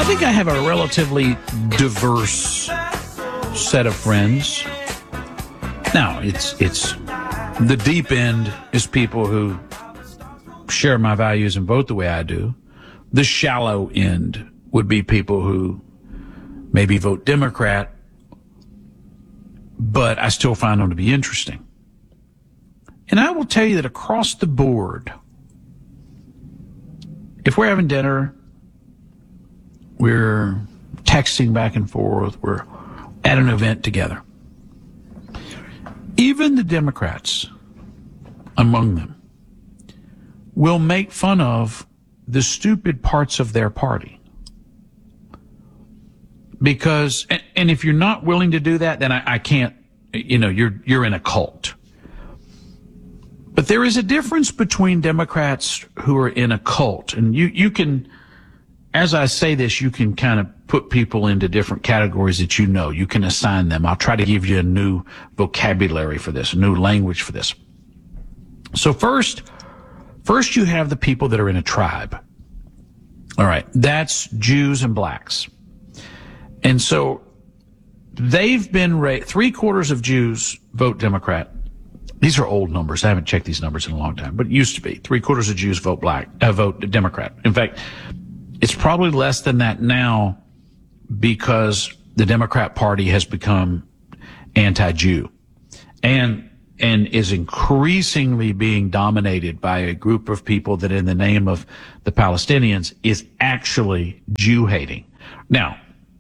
think I have a relatively diverse set of friends. Now, it's the deep end is people who share my values and vote the way I do. The shallow end would be people who maybe vote Democrat, but I still find them to be interesting. And I will tell you that across the board, if we're having dinner, we're texting back and forth, we're at an event together, even the Democrats among them will make fun of the stupid parts of their party. Because, and if you're not willing to do that, then I can't, you're in a cult. But there is a difference between Democrats who are in a cult. And you can, as I say this, you can kind of put people into different categories that you can assign them. I'll try to give you a new vocabulary for this, a new language for this. So first you have the people that are in a tribe. All right, that's Jews and blacks. And so they've been 3/4 of Jews vote Democrat. These are old numbers. I haven't checked these numbers in a long time, but it used to be 3/4 of Jews vote Democrat. In fact, it's probably less than that now because the Democrat Party has become anti-Jew and is increasingly being dominated by a group of people that in the name of the Palestinians is actually Jew-hating. Now,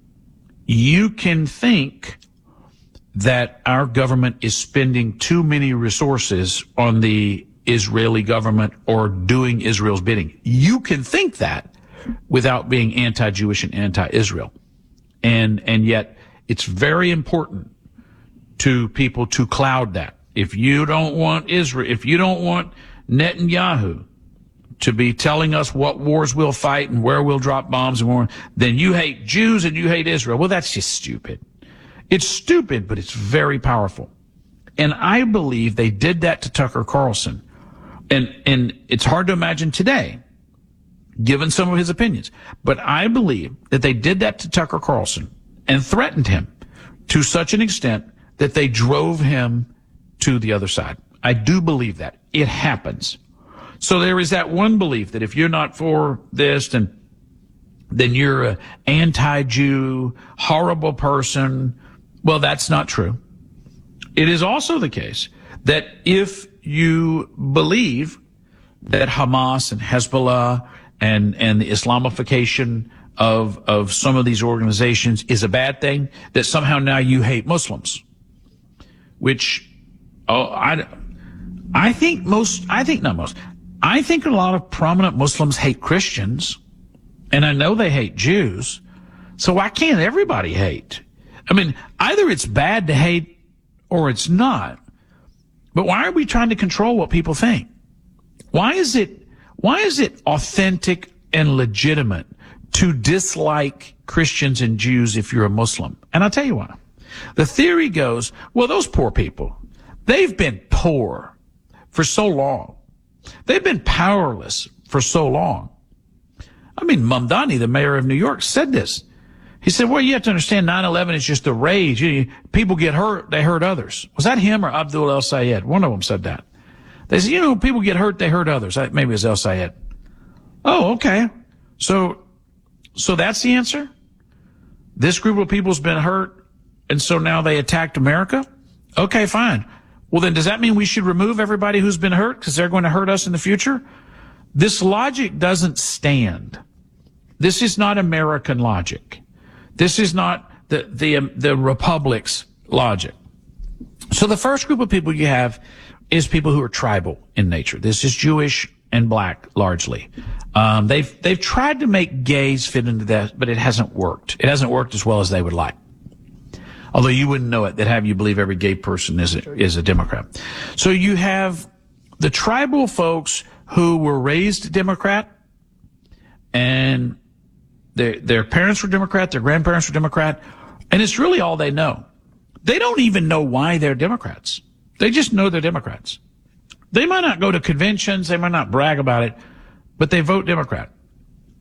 you can think that our government is spending too many resources on the Israeli government or doing Israel's bidding. You can think that without being anti-Jewish and anti-Israel. And yet it's very important to people to cloud that. If you don't want Israel, if you don't want Netanyahu to be telling us what wars we'll fight and where we'll drop bombs and more, then you hate Jews and you hate Israel. Well, that's just stupid. It's stupid, but it's very powerful. And I believe they did that to Tucker Carlson. And it's hard to imagine today, given some of his opinions. But I believe that they did that to Tucker Carlson and threatened him to such an extent that they drove him to the other side. I do believe that. It happens. So there is that one belief that if you're not for this, then you're an anti-Jew, horrible person. Well, that's not true. It is also the case that if you believe that Hamas and Hezbollah and the Islamification of some of these organizations is a bad thing, that somehow now you hate Muslims, which, I think a lot of prominent Muslims hate Christians, and I know they hate Jews. So why can't everybody hate? I mean, either it's bad to hate or it's not. But why are we trying to control what people think? Why is it authentic and legitimate to dislike Christians and Jews if you're a Muslim? And I'll tell you why. The theory goes, well, those poor people, they've been poor for so long. They've been powerless for so long. I mean, Mamdani, the mayor of New York, said this. He said, well, you have to understand 9/11 is just a rage. People get hurt, they hurt others. Was that him or Abdul El Sayed? One of them said that. They said, people get hurt, they hurt others. Maybe it was El Sayed. Oh, okay. So that's the answer? This group of people's been hurt, and so now they attacked America? Okay, fine. Well, then does that mean we should remove everybody who's been hurt because they're going to hurt us in the future? This logic doesn't stand. This is not American logic. This is not the Republic's logic. So the first group of people you have is people who are tribal in nature. This is Jewish and black largely. They've tried to make gays fit into that, but it hasn't worked. It hasn't worked as well as they would like. Although you wouldn't know it, that have you believe every gay person is a Democrat. So you have the tribal folks who were raised Democrat, and their parents were Democrat, their grandparents were Democrat, and it's really all they know. They don't even know why they're Democrats. They just know they're Democrats. They might not go to conventions, they might not brag about it, but they vote Democrat.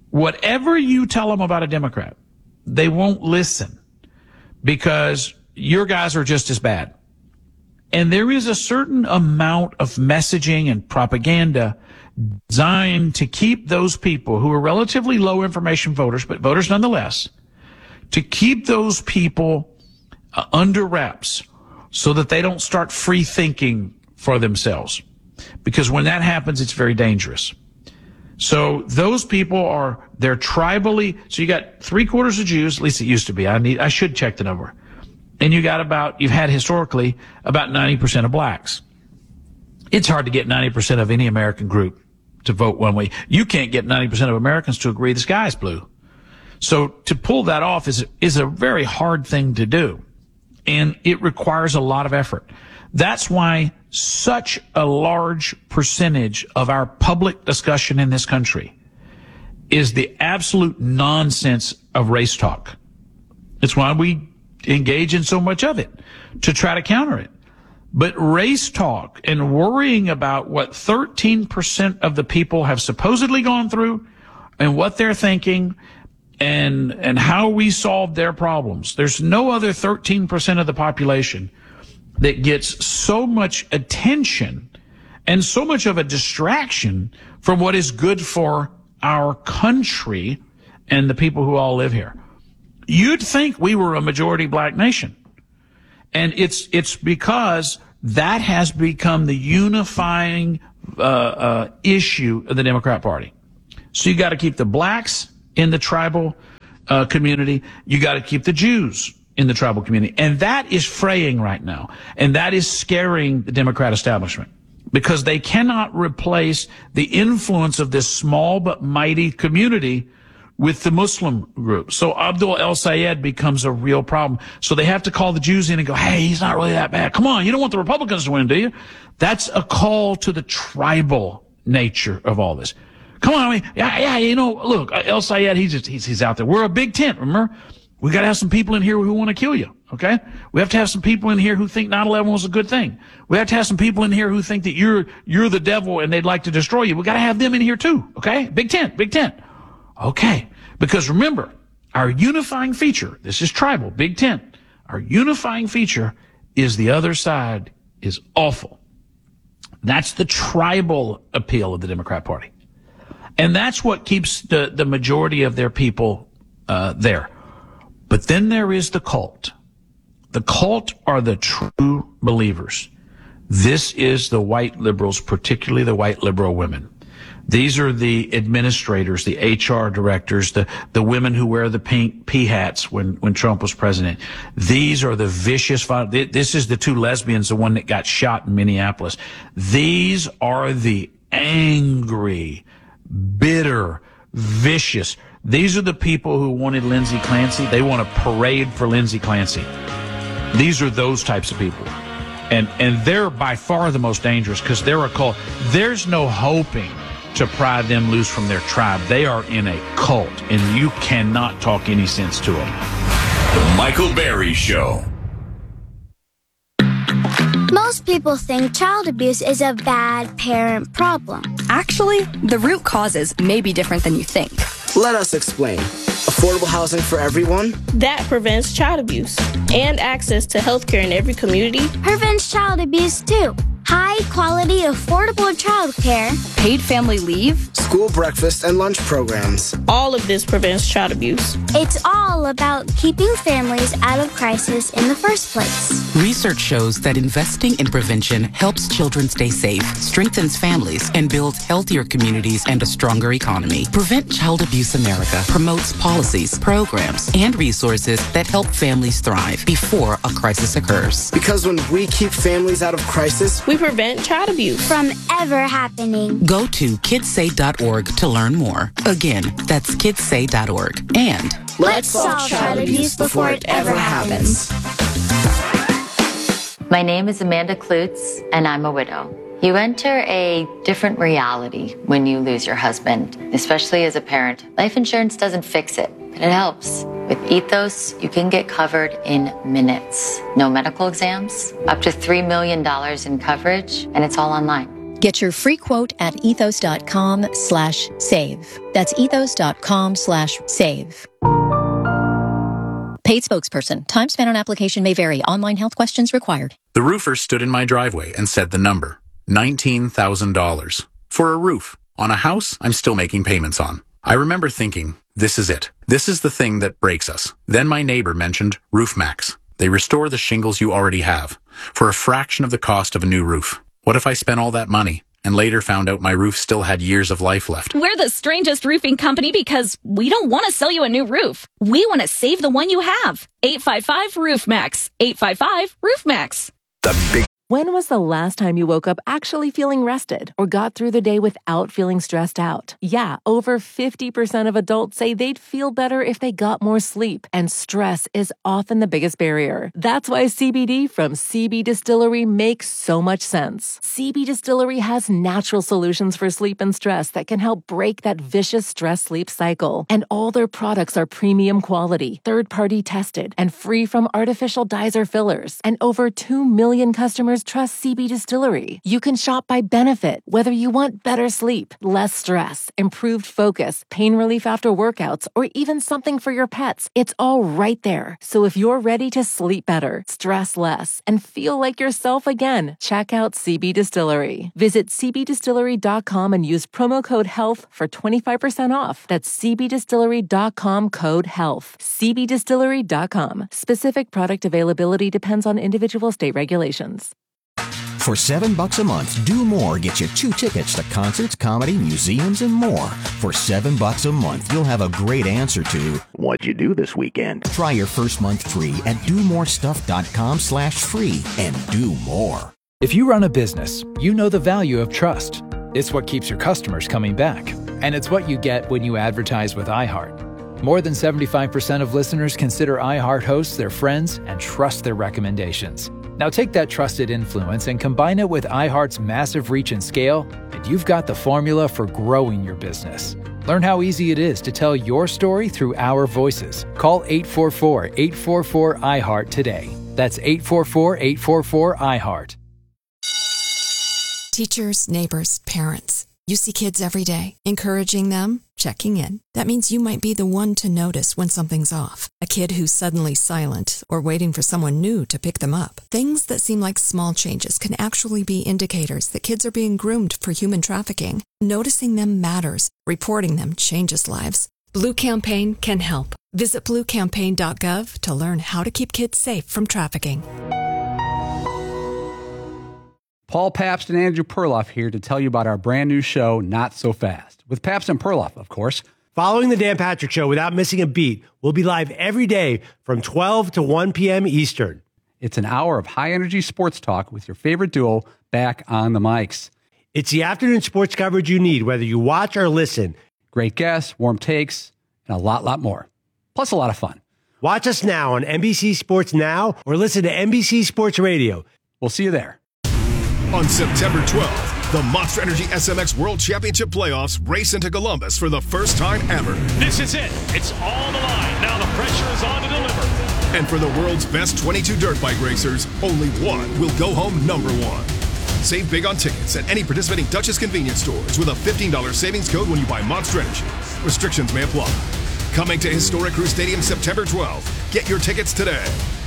Whatever you tell them about a Democrat, they won't listen because your guys are just as bad. And there is a certain amount of messaging and propaganda designed to keep those people who are relatively low information voters, but voters nonetheless, to keep those people under wraps so that they don't start free thinking for themselves. Because when that happens, it's very dangerous. So those people they're tribally, so you got 3/4 of Jews, at least it used to be. I should check the number. And you've had historically about 90% of blacks. It's hard to get 90% of any American group to vote one way. You can't get 90% of Americans to agree the sky is blue. So to pull that off is a very hard thing to do. And it requires a lot of effort. That's why such a large percentage of our public discussion in this country is the absolute nonsense of race talk. It's why we engage in so much of it, to try to counter it. But race talk and worrying about what 13% of the people have supposedly gone through and what they're thinking and how we solve their problems. There's no other 13% of the population that gets so much attention and so much of a distraction from what is good for our country and the people who all live here. You'd think we were a majority black nation. And it's because that has become the unifying issue of the Democrat Party. So you got to keep the blacks in the tribal community. You got to keep the Jews in the tribal community. And that is fraying right now. And that is scaring the Democrat establishment because they cannot replace the influence of this small but mighty community with the Muslim group. So Abdul El-Sayed becomes a real problem. So they have to call the Jews in and go, hey, he's not really that bad. Come on, you don't want the Republicans to win, do you? That's a call to the tribal nature of all this. Come on, look, El-Sayed, he's out there. We're a big tent, remember? We got to have some people in here who want to kill you, okay? We have to have some people in here who think 9/11 was a good thing. We have to have some people in here who think that you're the devil and they'd like to destroy you. We got to have them in here too, okay? Big tent. Okay, because remember, our unifying feature, this is tribal, big tent, our unifying feature is the other side is awful. That's the tribal appeal of the Democrat Party. And that's what keeps the majority of their people there. But then there is the cult. The cult are the true believers. This is the white liberals, particularly the white liberal women. These are the administrators, the HR directors, the women who wear the pink pea hats when Trump was president. These are the vicious, this is the two lesbians, the one that got shot in Minneapolis. These are the angry, bitter, vicious. These are the people who wanted Lindsey Clancy. They want a parade for Lindsey Clancy. These are those types of people. And they're by far the most dangerous because they're a cult. There's no hoping to pry them loose from their tribe. They are in a cult, and you cannot talk any sense to them. The Michael Berry Show. Most people think child abuse is a bad parent problem. Actually, the root causes may be different than you think. Let us explain. Affordable housing for everyone? That prevents child abuse. And access to healthcare in every community prevents child abuse too. High quality, affordable childcare. Paid family leave. School breakfast and lunch programs. All of this prevents child abuse. It's all about keeping families out of crisis in the first place. Research shows that investing in prevention helps children stay safe, strengthens families, and builds healthier communities and a stronger economy. Prevent Child Abuse America promotes policies, programs, and resources that help families thrive before a crisis occurs. Because when we keep families out of crisis, we prevent child abuse from ever happening. Go to kidsay.org to learn more. Again, that's kidsay.org. And let's solve child abuse before it ever happens. My name is Amanda Klutz, and I'm a widow. You enter a different reality when you lose your husband, especially as a parent. Life insurance doesn't fix it, but it helps. With Ethos, you can get covered in minutes. No medical exams, up to $3 million in coverage, and it's all online. Get your free quote at ethos.com/save. That's ethos.com/save. Paid spokesperson. Time spent on application may vary. Online health questions required. The roofer stood in my driveway and said the number, $19,000. For a roof. On a house I'm still making payments on. I remember thinking, this is it. This is the thing that breaks us. Then my neighbor mentioned RoofMax. They restore the shingles you already have for a fraction of the cost of a new roof. What if I spent all that money and later found out my roof still had years of life left? We're the strangest roofing company because we don't want to sell you a new roof. We want to save the one you have. 855-ROOFMAX. 855-ROOFMAX. When was the last time you woke up actually feeling rested or got through the day without feeling stressed out? Yeah, over 50% of adults say they'd feel better if they got more sleep, and stress is often the biggest barrier. That's why CBD from CB Distillery makes so much sense. CB Distillery has natural solutions for sleep and stress that can help break that vicious stress-sleep cycle. And all their products are premium quality, third-party tested, and free from artificial dyes or fillers. And over 2 million customers trust CB Distillery. You can shop by benefit, whether you want better sleep, less stress, improved focus, pain relief after workouts, or even something for your pets. It's all right there. So if you're ready to sleep better, stress less, and feel like yourself again, check out CB Distillery. Visit cbdistillery.com and use promo code HEALTH for 25% off. That's cbdistillery.com code HEALTH. cbdistillery.com. Specific product availability depends on individual state regulations. For $7 a month, Do More gets you 2 tickets to concerts, comedy, museums, and more. For $7 a month, you'll have a great answer to what'd you do this weekend. Try your first month free at domorestuff.com/free and do more. If you run a business, you know the value of trust. It's what keeps your customers coming back. And it's what you get when you advertise with iHeart. More than 75% of listeners consider iHeart hosts their friends and trust their recommendations. Now take that trusted influence and combine it with iHeart's massive reach and scale, and you've got the formula for growing your business. Learn how easy it is to tell your story through our voices. Call 844-844-iHeart today. That's 844-844-iHeart. Teachers, neighbors, parents. You see kids every day, encouraging them, checking in. That means you might be the one to notice when something's off. A kid who's suddenly silent or waiting for someone new to pick them up. Things that seem like small changes can actually be indicators that kids are being groomed for human trafficking. Noticing them matters. Reporting them changes lives. Blue Campaign can help. Visit bluecampaign.gov to learn how to keep kids safe from trafficking. Paul Pabst and Andrew Perloff here to tell you about our brand new show, Not So Fast, with Pabst and Perloff, of course. Following the Dan Patrick Show without missing a beat, we'll be live every day from 12 to 1 p.m. Eastern. It's an hour of high-energy sports talk with your favorite duo back on the mics. It's the afternoon sports coverage you need, whether you watch or listen. Great guests, warm takes, and a lot more. Plus a lot of fun. Watch us now on NBC Sports Now or listen to NBC Sports Radio. We'll see you there. On September 12th, the Monster Energy SMX World Championship Playoffs race into Columbus for the first time ever. This is it. It's all the line. Now the pressure is on to deliver. And for the world's best 22 dirt bike racers, only one will go home number one. Save big on tickets at any participating Duchess convenience stores with a $15 savings code when you buy Monster Energy. Restrictions may apply. Coming to historic Crew Stadium September 12th. Get your tickets today.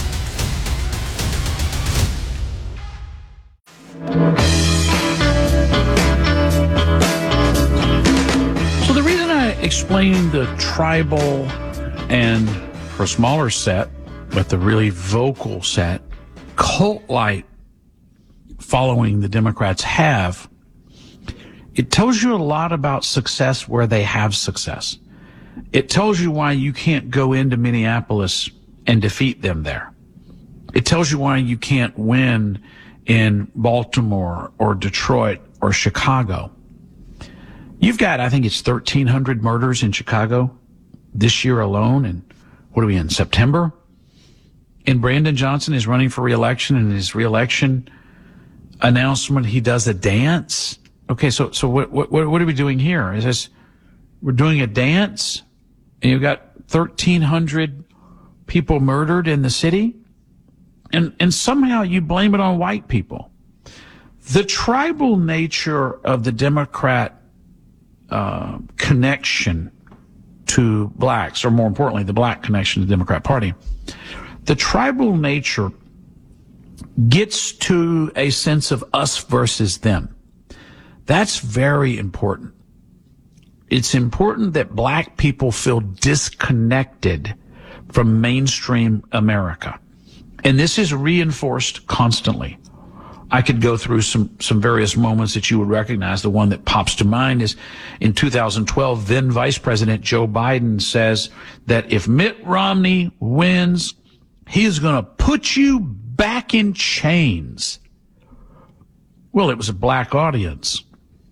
So the reason I explained the tribal and, for a smaller set, but the really vocal set, cult-like following the Democrats have, it tells you a lot about success where they have success. It tells you why you can't go into Minneapolis and defeat them there. It tells you why you can't win in Baltimore or Detroit or Chicago. You've got, I think it's 1,300 murders in Chicago this year alone. And what are we in, September? And Brandon Johnson is running for re-election, and in his re-election announcement, he does a dance. Okay, so what are we doing here? Is this, we're doing a dance, and you've got 1,300 people murdered in the city? And somehow you blame it on white people. The tribal nature of the Democrat connection to blacks, or more importantly, the black connection to the Democrat Party, the tribal nature gets to a sense of us versus them. That's very important. It's important that black people feel disconnected from mainstream America. And this is reinforced constantly. I could go through some various moments that you would recognize. The one that pops to mind is in 2012, then Vice President Joe Biden says that if Mitt Romney wins, he is going to put you back in chains. Well, it was a black audience.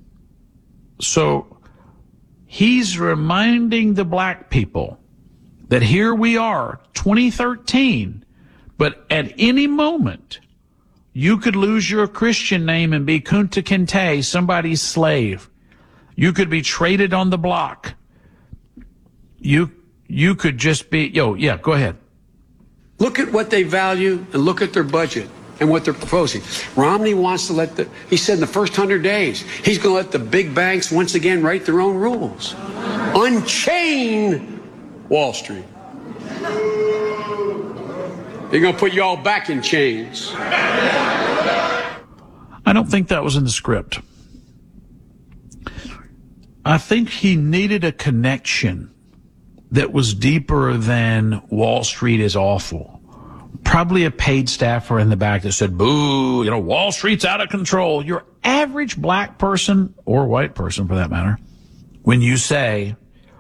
So he's reminding the black people that here we are, 2013, but at any moment, you could lose your Christian name and be Kunta Kinte, somebody's slave. You could be traded on the block. You could just be, go ahead. Look at what they value and look at their budget and what they're proposing. Romney wants to he said in the first 100 days, he's going to let the big banks once again write their own rules. Unchain Wall Street. They're going to put you all back in chains. I don't think that was in the script. I think he needed a connection that was deeper than Wall Street is awful. Probably a paid staffer in the back that said, boo, Wall Street's out of control. Your average black person, or white person for that matter, when you say,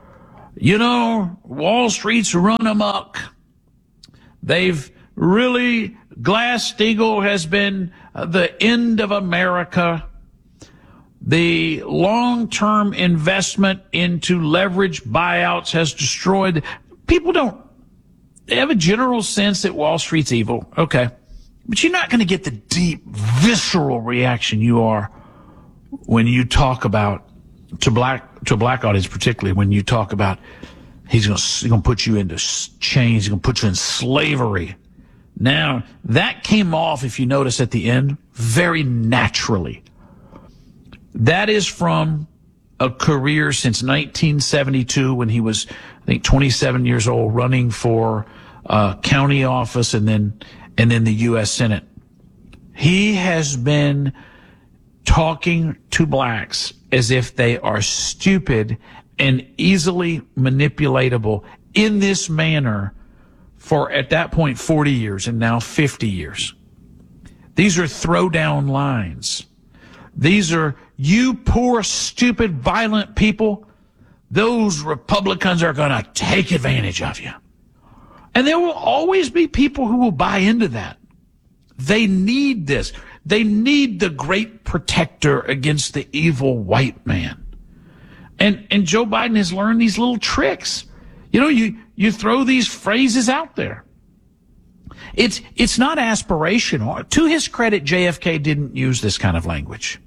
Wall Street's run amok. They've really, Glass-Steagall has been the end of America. The long-term investment into leverage buyouts has destroyed. People they have a general sense that Wall Street's evil. Okay. But you're not going to get the deep, visceral reaction you are when you talk about, to a black audience particularly, when you talk about he's going to put you into chains, he's going to put you in slavery. Now, that came off, if you notice at the end, very naturally. That is from a career since 1972 when he was, I think, 27 years old, running for county office and then the U.S. Senate. He has been talking to blacks as if they are stupid and easily manipulatable in this manner for, at that point, 40 years and now 50 years. These are throwdown lines. These are, you poor, stupid, violent people, those Republicans are going to take advantage of you. And there will always be people who will buy into that. They need this. They need the great protector against the evil white man. And Joe Biden has learned these little tricks. You throw these phrases out there. It's not aspirational. To his credit, JFK didn't use this kind of language.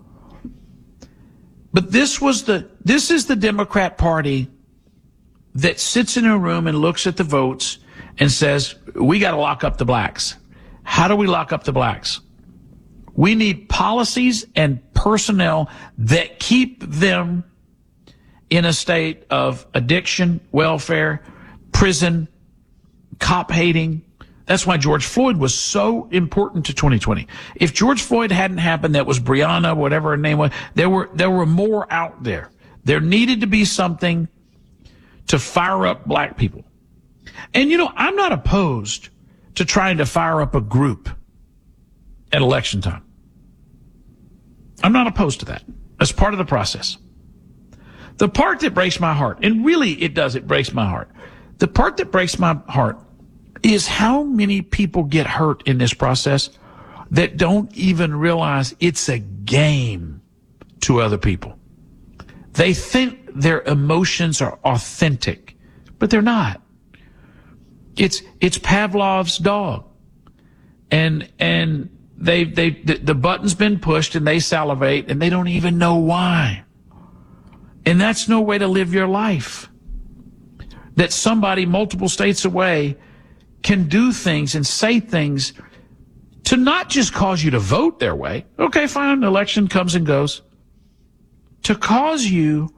But this is the Democrat Party that sits in a room and looks at the votes and says, we got to lock up the blacks. How do we lock up the blacks? We need policies and personnel that keep them in a state of addiction, welfare, prison, cop hating. That's why George Floyd was so important to 2020. If George Floyd hadn't happened, that was Breonna, whatever her name was, there were more out there. There needed to be something to fire up black people. And I'm not opposed to trying to fire up a group at election time. I'm not opposed to that. That's part of the process. The part that breaks my heart, and really it breaks my heart. The part that breaks my heart is how many people get hurt in this process that don't even realize it's a game to other people. They think their emotions are authentic, but they're not. It's Pavlov's dog. And the button's been pushed and they salivate and they don't even know why. And that's no way to live your life. That somebody multiple states away can do things and say things to not just cause you to vote their way. Okay, fine, the election comes and goes. To cause you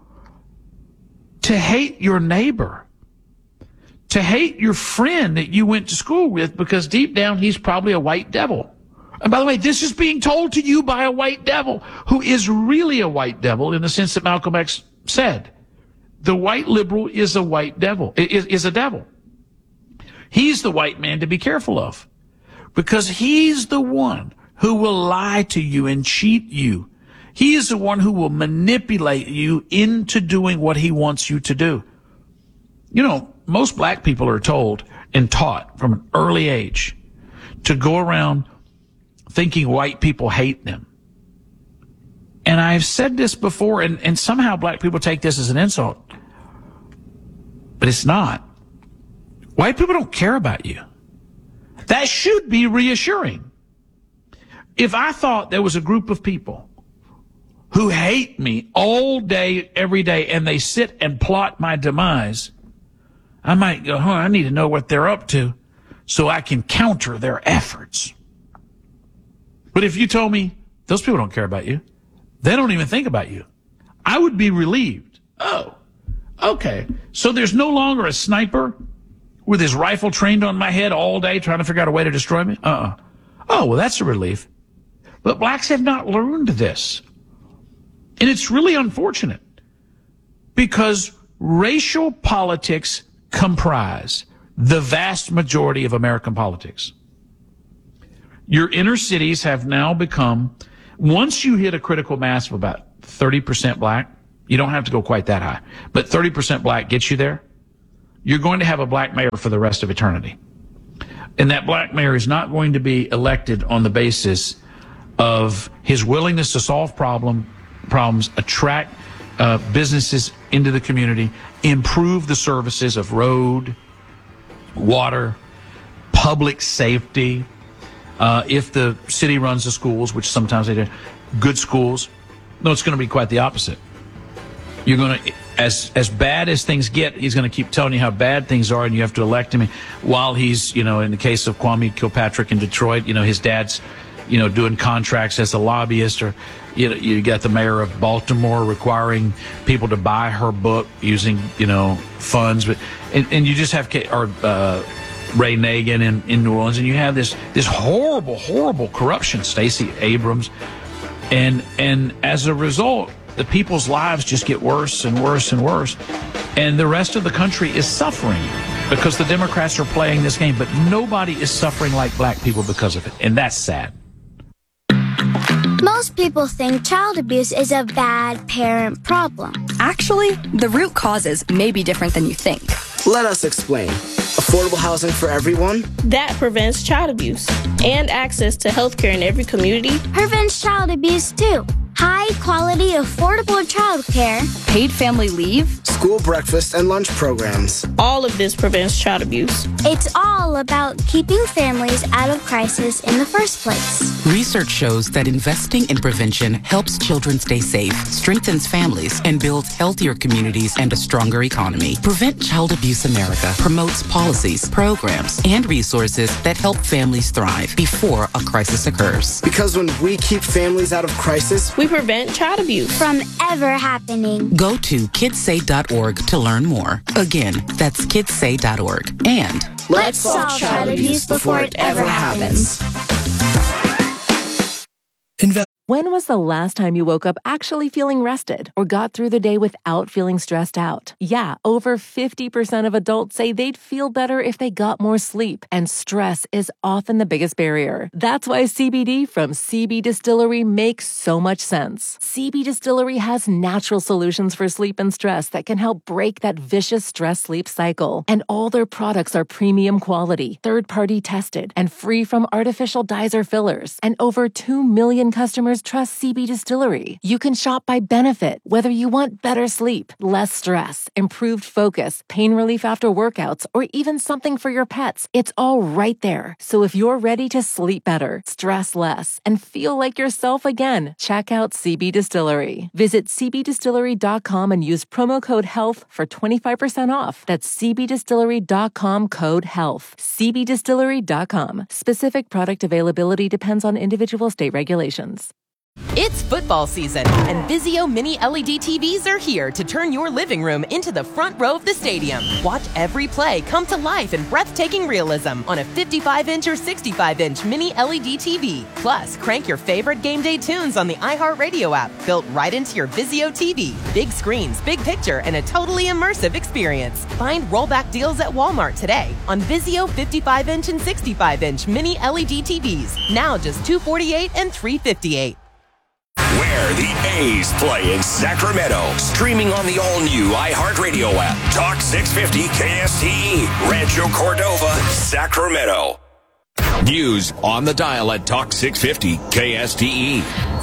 to hate your neighbor, to hate your friend that you went to school with because deep down he's probably a white devil. And by the way, this is being told to you by a white devil who is really a white devil in the sense that Malcolm X said. The white liberal is a white devil, is a devil. He's the white man to be careful of because he's the one who will lie to you and cheat you. He is the one who will manipulate you into doing what he wants you to do. You know, most black people are told and taught from an early age to go around thinking white people hate them. And I've said this before, and somehow black people take this as an insult. But it's not. White people don't care about you. That should be reassuring. If I thought there was a group of people who hate me all day, every day, and they sit and plot my demise, I might go, I need to know what they're up to so I can counter their efforts. But if you told me those people don't care about you, they don't even think about you, I would be relieved. Oh, okay. So there's no longer a sniper with his rifle trained on my head all day trying to figure out a way to destroy me? Oh, well, that's a relief. But blacks have not learned this. And it's really unfortunate because racial politics comprise the vast majority of American politics. Your inner cities have now become, once you hit a critical mass of about 30% black, you don't have to go quite that high, but 30% black gets you there, you're going to have a black mayor for the rest of eternity. And that black mayor is not going to be elected on the basis of his willingness to solve problems, attract businesses into the community, improve the services of road, water, public safety. If the city runs the schools, which sometimes they do, good schools, no, it's going to be quite the opposite. You're going to, as bad as things get, he's going to keep telling you how bad things are, and you have to elect him while he's, in the case of Kwame Kilpatrick in Detroit, his dad's, doing contracts as a lobbyist, or, you got the mayor of Baltimore requiring people to buy her book using, funds, but, and you just have, Ray Nagin in New Orleans, and you have this horrible corruption, Stacey Abrams, and as a result, the people's lives just get worse and worse and worse, and the rest of the country is suffering because the Democrats are playing this game, but nobody is suffering like black people because of it, and that's sad. Most people think child abuse is a bad parent problem. Actually, the root causes may be different than you think. Let us explain. Affordable housing for everyone? That prevents child abuse. And access to health care in every community prevents child abuse too. High quality, affordable childcare. Paid family leave. School breakfast and lunch programs. All of this prevents child abuse. It's all about keeping families out of crisis in the first place. Research shows that investing in prevention helps children stay safe, strengthens families, and builds healthier communities and a stronger economy. Prevent Child Abuse America promotes policies, programs, and resources that help families thrive before a crisis occurs. Because when we keep families out of crisis, we prevent child abuse from ever happening. Go to kidssay.org to learn more. Again, that's kidssay.org. And let's solve child abuse before it ever happens. When was the last time you woke up actually feeling rested or got through the day without feeling stressed out? Yeah, over 50% of adults say they'd feel better if they got more sleep, and stress is often the biggest barrier. That's why CBD from CB Distillery makes so much sense. CB Distillery has natural solutions for sleep and stress that can help break that vicious stress-sleep cycle. And all their products are premium quality, third-party tested, and free from artificial dyes or fillers. And over 2 million customers customers trust CB Distillery. You can shop by benefit, whether you want better sleep, less stress, improved focus, pain relief after workouts, or even something for your pets. It's all right there. So if you're ready to sleep better, stress less, and feel like yourself again, check out CB Distillery. Visit cbdistillery.com and use promo code HEALTH for 25% off. That's cbdistillery.com code HEALTH. cbdistillery.com. Specific product availability depends on individual state regulations. It's football season, and Vizio Mini LED TVs are here to turn your living room into the front row of the stadium. Watch every play come to life in breathtaking realism on a 55-inch or 65-inch Mini LED TV. Plus, crank your favorite game day tunes on the iHeartRadio app, built right into your Vizio TV. Big screens, big picture, and a totally immersive experience. Find rollback deals at Walmart today on Vizio 55-inch and 65-inch Mini LED TVs. Now just $248 and $358. Where the A's play in Sacramento. Streaming on the all-new iHeartRadio app. Talk 650 KSTE. Rancho Cordova, Sacramento. News on the dial at Talk 650 KSTE.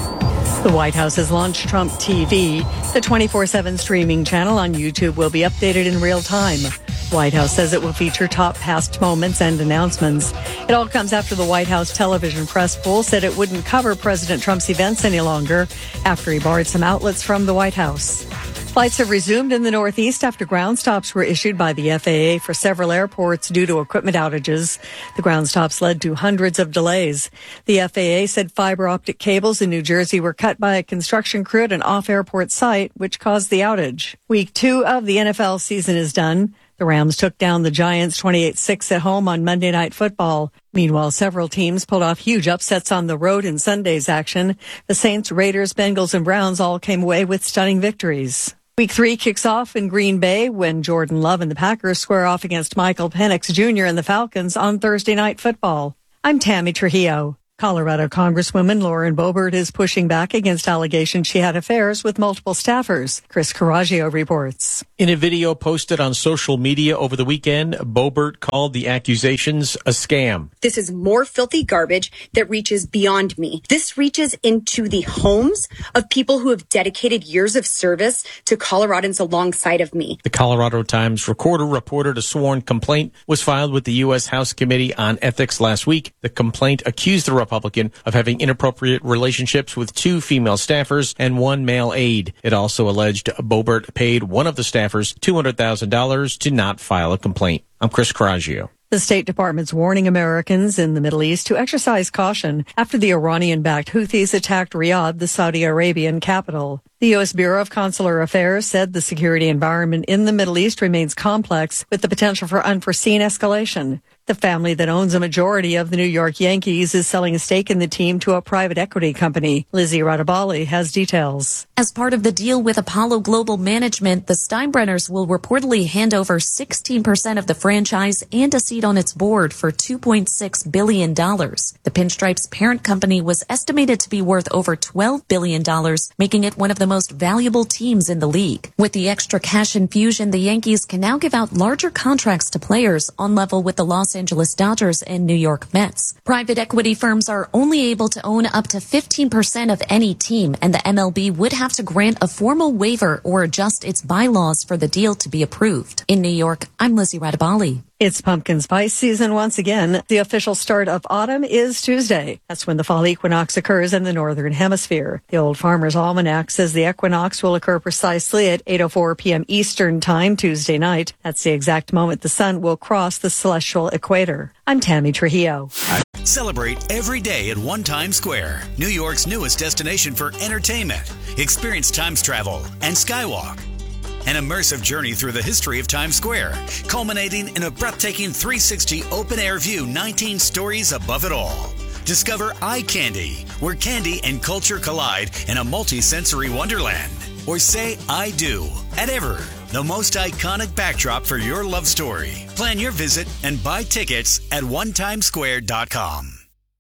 The White House has launched Trump TV. The 24/7 streaming channel on YouTube will be updated in real time. White House says it will feature top past moments and announcements. It all comes after the White House television press pool said it wouldn't cover President Trump's events any longer after he barred some outlets from the White House. Flights have resumed in the Northeast after ground stops were issued by the FAA for several airports due to equipment outages. The ground stops led to hundreds of delays. The FAA said fiber optic cables in New Jersey were cut by a construction crew at an off-airport site, which caused the outage. Week 2 of the NFL season is done. The Rams took down the Giants 28-6 at home on Monday Night Football. Meanwhile, several teams pulled off huge upsets on the road in Sunday's action. The Saints, Raiders, Bengals, and Browns all came away with stunning victories. Week 3 kicks off in Green Bay when Jordan Love and the Packers square off against Michael Penix Jr. and the Falcons on Thursday Night Football. I'm Tammy Trujillo. Colorado Congresswoman Lauren Boebert is pushing back against allegations she had affairs with multiple staffers. Chris Coraggio reports. In a video posted on social media over the weekend, Boebert called the accusations a scam. This is more filthy garbage that reaches beyond me. This reaches into the homes of people who have dedicated years of service to Coloradans alongside of me. The Colorado Times Recorder reported a sworn complaint was filed with the U.S. House Committee on Ethics last week. The complaint accused the Republican of having inappropriate relationships with 2 female staffers and 1 male aide. It also alleged Boebert paid one of the staffers $200,000 to not file a complaint. I'm Chris Coraggio. The State Department's warning Americans in the Middle East to exercise caution after the Iranian-backed Houthis attacked Riyadh, the Saudi Arabian capital. The U.S. Bureau of Consular Affairs said the security environment in the Middle East remains complex with the potential for unforeseen escalation. The family that owns a majority of the New York Yankees is selling a stake in the team to a private equity company. Lizzie Radabali has details. As part of the deal with Apollo Global Management, the Steinbrenners will reportedly hand over 16% of the franchise and a seat on its board for $2.6 billion. The Pinstripes parent company was estimated to be worth over $12 billion, making it one of the most valuable teams in the league. With the extra cash infusion, the Yankees can now give out larger contracts to players on level with the Los Angeles Dodgers and New York Mets. Private equity firms are only able to own up to 15% of any team, and the MLB would have to grant a formal waiver or adjust its bylaws for the deal to be approved. In New York, I'm Lizzie Radabali. It's pumpkin spice season once again. The official start of autumn is Tuesday. That's when the fall equinox occurs in the northern hemisphere. The Old Farmer's Almanac says the equinox will occur precisely at 8:04 p.m. Eastern Time Tuesday night. That's the exact moment the sun will cross the celestial equator. I'm Tammy Trujillo. Celebrate every day at One Times Square, New York's newest destination for entertainment. Experience Times Travel and Skywalk. An immersive journey through the history of Times Square, culminating in a breathtaking 360 open-air view 19 stories above it all. Discover Eye Candy, where candy and culture collide in a multi-sensory wonderland. Or say I do at Ever, the most iconic backdrop for your love story. Plan your visit and buy tickets at onetimesquare.com.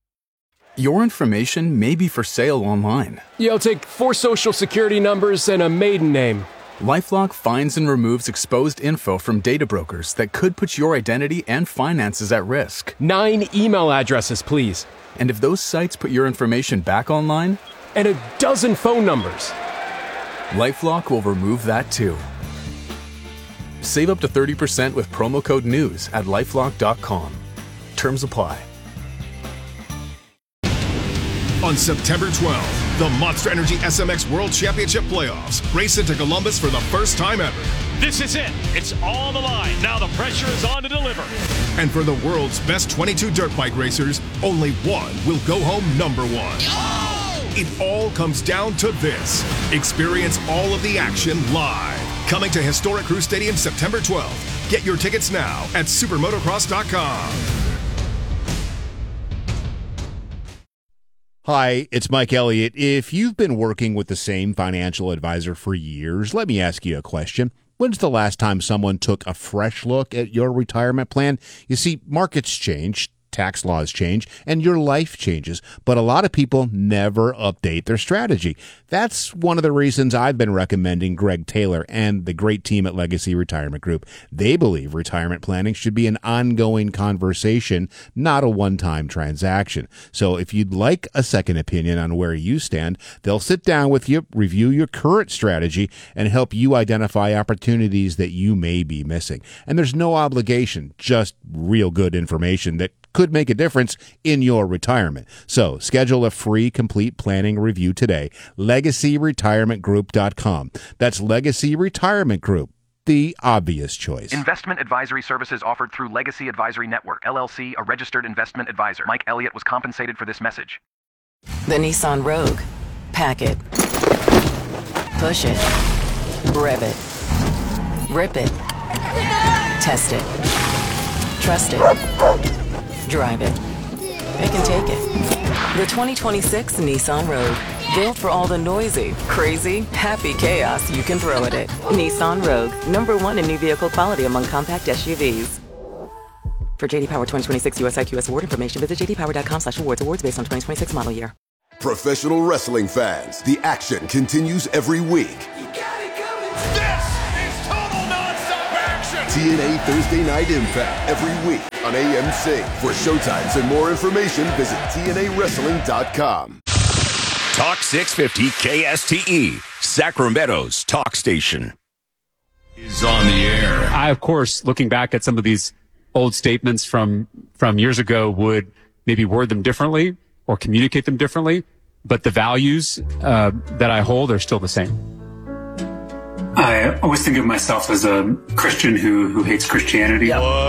Your information may be for sale online. I'll take 4 social security numbers and a maiden name. LifeLock finds and removes exposed info from data brokers that could put your identity and finances at risk. 9 email addresses, please. And if those sites put your information back online, and a dozen phone numbers. LifeLock will remove that too. Save up to 30% with promo code NEWS at LifeLock.com. Terms apply. On September 12th, the Monster Energy SMX World Championship Playoffs race into Columbus for the first time ever. This is it. It's all on the line. Now the pressure is on to deliver. And for the world's best 22 dirt bike racers, only one will go home number one. It all comes down to this. Experience all of the action live. Coming to Historic Crew Stadium September 12th. Get your tickets now at supermotocross.com. Hi, it's Mike Elliott. If you've been working with the same financial advisor for years, let me ask you a question. When's the last time someone took a fresh look at your retirement plan? You see, markets change, tax laws change, and your life changes, but a lot of people never update their strategy. That's one of the reasons I've been recommending Greg Taylor and the great team at Legacy Retirement Group. They believe retirement planning should be an ongoing conversation, not a one-time transaction. So if you'd like a second opinion on where you stand, they'll sit down with you, review your current strategy, and help you identify opportunities that you may be missing. And there's no obligation, just real good information that could make a difference in your retirement. So schedule a free complete planning review today. LegacyRetirementGroup.com. That's Legacy Retirement Group, the obvious choice. Investment advisory services offered through Legacy Advisory Network, LLC, a registered investment advisor. Mike Elliott was compensated for this message. The Nissan Rogue. Pack it. Push it. Rev it. Rip it. Test it. Trust it. Drive it. Pick and take it. The 2026 Nissan Rogue. Built for all the noisy, crazy, happy chaos you can throw at it. Nissan Rogue. #1 in new vehicle quality among compact SUVs. For JD Power 2026 US IQS award information, visit jdpower.com/awards. Awards based on 2026 model year. Professional wrestling fans, the action continues every week. TNA Thursday Night Impact every week on AMC. For showtimes and more information, visit TNAWrestling.com. Talk 650 KSTE, Sacramento's talk station. Is on the air. I, of course, looking back at some of these old statements from years ago, would maybe word them differently or communicate them differently, but the values that I hold are still the same. I always think of myself as a Christian who hates Christianity. What?